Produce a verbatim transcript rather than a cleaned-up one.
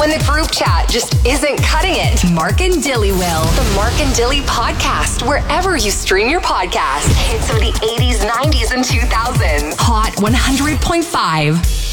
when the group chat just isn't cutting it. Mark and Dilly will. The Mark and Dilly podcast, wherever you stream your podcast. Hits of the eighties, nineties, and two thousands. Hot one hundred point five.